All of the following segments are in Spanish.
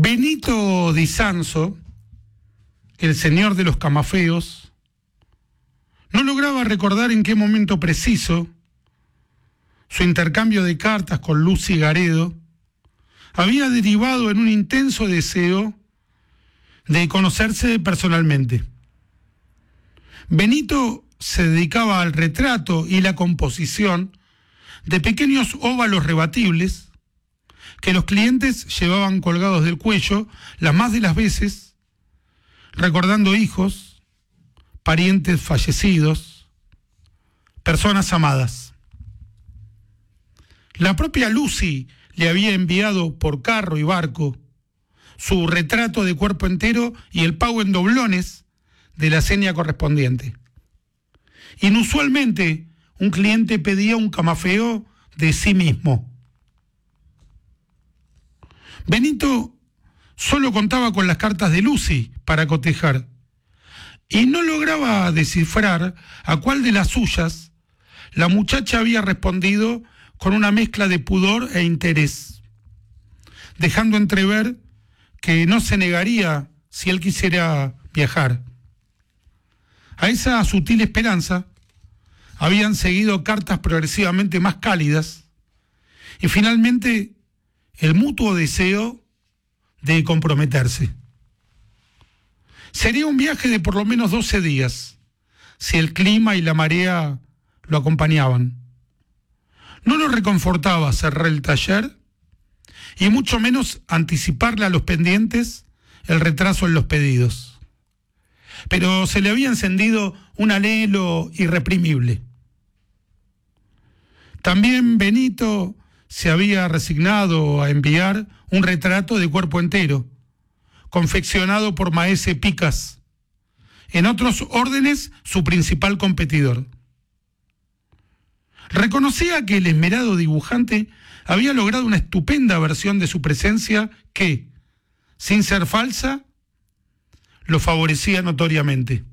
Benito di Sanzo, el señor de los camafeos, no lograba recordar en qué momento preciso su intercambio de cartas con Lucy Garedo había derivado en un intenso deseo de conocerse personalmente. Benito se dedicaba al retrato y la composición de pequeños óvalos rebatibles que los clientes llevaban colgados del cuello las más de las veces, recordando hijos, parientes fallecidos, personas amadas. La propia Lucy le había enviado por carro y barco su retrato de cuerpo entero y el pago en doblones de la seña correspondiente. Inusualmente, un cliente pedía un camafeo de sí mismo. Benito solo contaba con las cartas de Lucy para cotejar y no lograba descifrar a cuál de las suyas la muchacha había respondido con una mezcla de pudor e interés, dejando entrever que no se negaría si él quisiera viajar. A esa sutil esperanza habían seguido cartas progresivamente más cálidas y finalmente el mutuo deseo de comprometerse. Sería un viaje de por lo menos 12 días, si el clima y la marea lo acompañaban. No lo reconfortaba cerrar el taller y mucho menos anticiparle a los pendientes el retraso en los pedidos. Pero se le había encendido un anhelo irreprimible. También Benito se había resignado a enviar un retrato de cuerpo entero, confeccionado por Maese Picas, en otros órdenes su principal competidor. Reconocía que el esmerado dibujante había logrado una estupenda versión de su presencia que, sin ser falsa, lo favorecía notoriamente.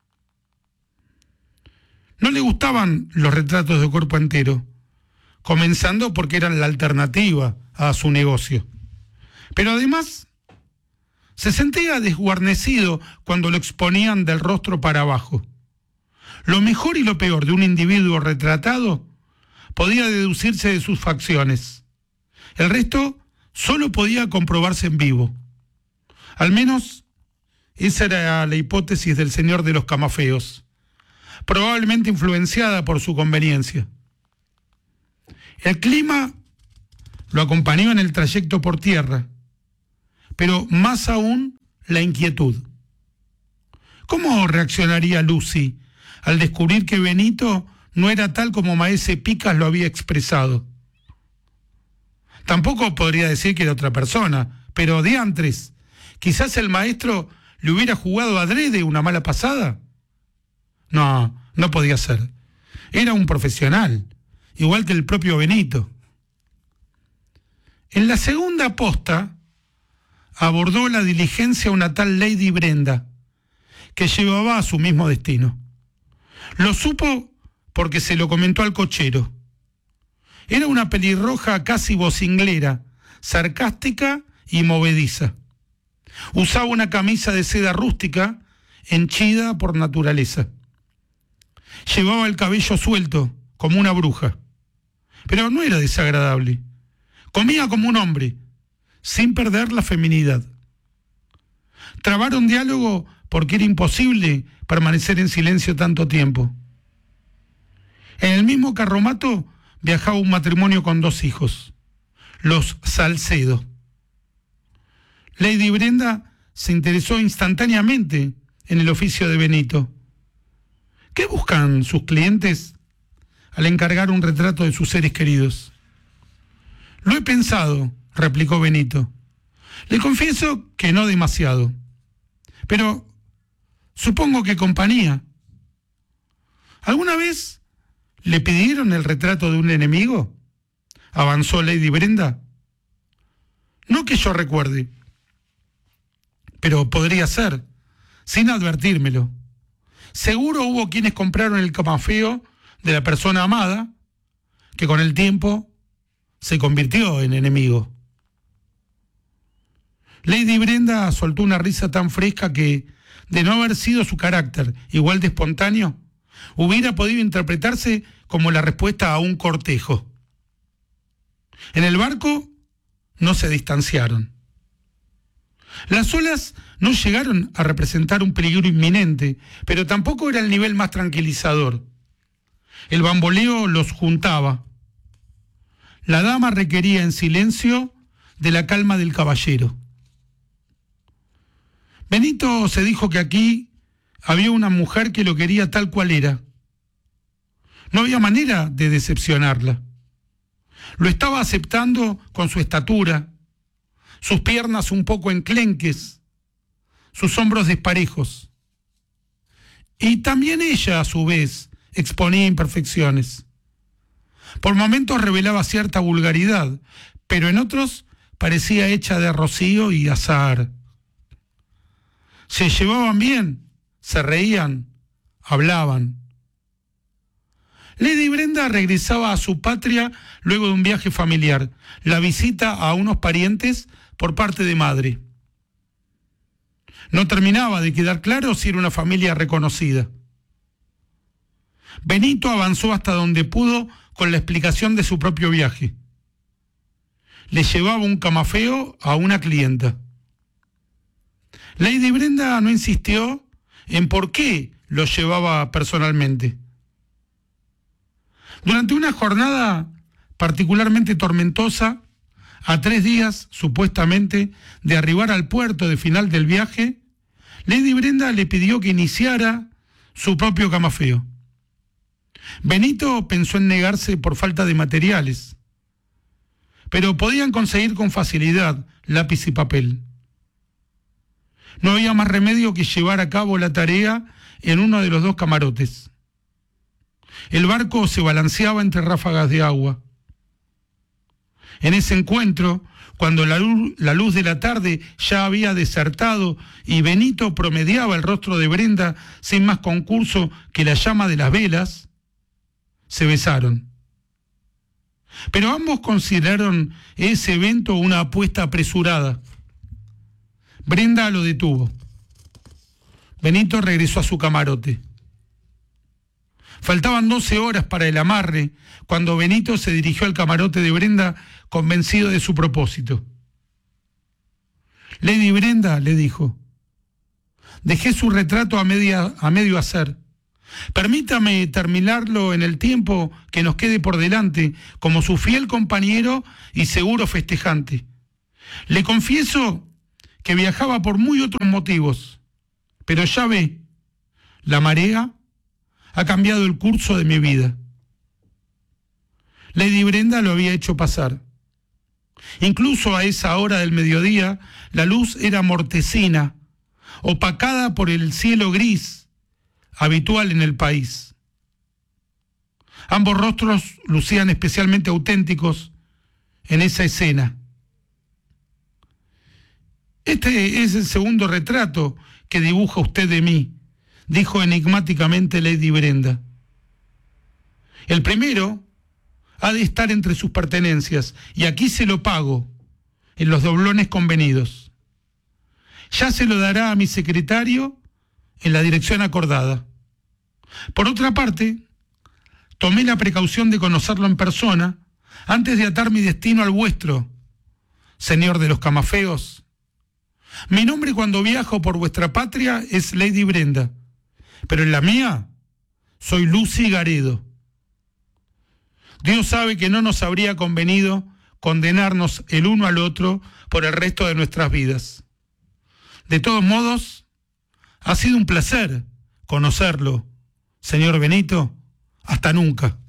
No le gustaban los retratos de cuerpo entero, comenzando porque eran la alternativa a su negocio. Pero además, se sentía desguarnecido cuando lo exponían del rostro para abajo. Lo mejor y lo peor de un individuo retratado podía deducirse de sus facciones. El resto solo podía comprobarse en vivo. Al menos esa era la hipótesis del señor de los camafeos, probablemente influenciada por su conveniencia. El clima lo acompañó en el trayecto por tierra, pero más aún la inquietud. ¿Cómo reaccionaría Lucy al descubrir que Benito no era tal como Maese Picas lo había expresado? Tampoco podría decir que era otra persona, pero diantres, quizás el maestro le hubiera jugado adrede una mala pasada. No podía ser. Era un profesional, igual que el propio Benito. En la segunda posta abordó la diligencia una tal Lady Brenda, que llevaba a su mismo destino. Lo supo porque se lo comentó al cochero. Era una pelirroja casi vocinglera, sarcástica y movediza. Usaba una camisa de seda rústica, henchida por naturaleza. Llevaba el cabello suelto, como una bruja. Pero no era desagradable. Comía como un hombre, sin perder la feminidad. Trabaron diálogo porque era imposible permanecer en silencio tanto tiempo. En el mismo carromato viajaba un matrimonio con 2 hijos, los Salcedo. Lady Brenda se interesó instantáneamente en el oficio de Benito. ¿Qué buscan sus clientes al encargar un retrato de sus seres queridos? Lo he pensado, replicó Benito. Le confieso que no demasiado. Pero supongo que compañía. ¿Alguna vez le pidieron el retrato de un enemigo? Avanzó Lady Brenda. No que yo recuerde. Pero podría ser, sin advertírmelo. Seguro hubo quienes compraron el camafeo de la persona amada, que con el tiempo se convirtió en enemigo. Lady Brenda soltó una risa tan fresca que, de no haber sido su carácter igual de espontáneo, hubiera podido interpretarse como la respuesta a un cortejo. En el barco no se distanciaron. Las olas no llegaron a representar un peligro inminente, pero tampoco era el nivel más tranquilizador. El bamboleo los juntaba. La dama requería en silencio de la calma del caballero. Benito se dijo que aquí había una mujer que lo quería tal cual era. No había manera de decepcionarla. Lo estaba aceptando con su estatura, sus piernas un poco enclenques, sus hombros desparejos. Y también ella, a su vez, exponía imperfecciones. Por momentos revelaba cierta vulgaridad, pero en otros parecía hecha de rocío y azahar. Se llevaban bien, se reían, hablaban. Lady Brenda regresaba a su patria luego de un viaje familiar, la visita a unos parientes por parte de madre. No terminaba de quedar claro si era una familia reconocida. Benito avanzó hasta donde pudo con la explicación de su propio viaje. Le llevaba un camafeo a una clienta. Lady Brenda no insistió en por qué lo llevaba personalmente. Durante una jornada particularmente tormentosa, a 3 días, supuestamente, de arribar al puerto de final del viaje, Lady Brenda le pidió que iniciara su propio camafeo. Benito pensó en negarse por falta de materiales, pero podían conseguir con facilidad lápiz y papel. No había más remedio que llevar a cabo la tarea en uno de los 2 camarotes. El barco se balanceaba entre ráfagas de agua. En ese encuentro, cuando la luz de la tarde ya había desertado y Benito promediaba el rostro de Brenda sin más concurso que la llama de las velas, se besaron. Pero ambos consideraron ese evento una apuesta apresurada. Brenda lo detuvo. Benito regresó a su camarote. Faltaban 12 horas para el amarre cuando Benito se dirigió al camarote de Brenda convencido de su propósito. Lady Brenda, le dijo, dejé su retrato a medio hacer. Permítame terminarlo en el tiempo que nos quede por delante como su fiel compañero y seguro festejante. Le confieso que viajaba por muy otros motivos, pero ya ve, la marea ha cambiado el curso de mi vida. Lady Brenda lo había hecho pasar. Incluso a esa hora del mediodía, la luz era mortecina, opacada por el cielo gris, habitual en el país. Ambos rostros lucían especialmente auténticos en esa escena. Este es el segundo retrato que dibuja usted de mí, dijo enigmáticamente Lady Brenda. El primero ha de estar entre sus pertenencias, y aquí se lo pago, en los doblones convenidos. Ya se lo dará a mi secretario en la dirección acordada. Por otra parte, tomé la precaución de conocerlo en persona antes de atar mi destino al vuestro, señor de los camafeos. Mi nombre cuando viajo por vuestra patria es Lady Brenda, pero en la mía soy Lucy Garedo. Dios sabe que no nos habría convenido condenarnos el uno al otro por el resto de nuestras vidas. De todos modos, ha sido un placer conocerlo, señor Benito. Hasta nunca.